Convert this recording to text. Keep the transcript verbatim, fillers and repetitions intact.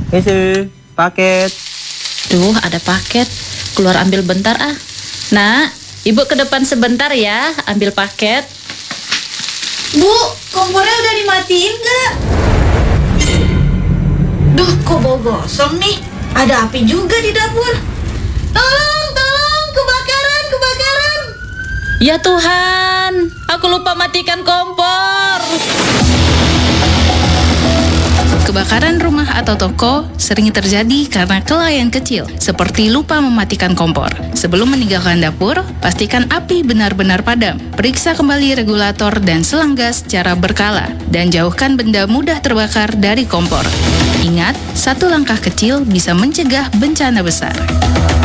Ese, paket. Duh, ada paket. Keluar ambil bentar ah. Nak, ibu ke depan sebentar ya, ambil paket. Bu, kompornya udah dimatiin nggak? Duh, kok bau gosong nih? Ada api juga di dapur. Tolong, tolong, kebakaran, kebakaran. Ya Tuhan, aku lupa matikan kompor. Kebakaran rumah atau toko sering terjadi karena kelalaian kecil, seperti lupa mematikan kompor. Sebelum meninggalkan dapur, pastikan api benar-benar padam. Periksa kembali regulator dan selang gas secara berkala, dan jauhkan benda mudah terbakar dari kompor. Ingat, satu langkah kecil bisa mencegah bencana besar.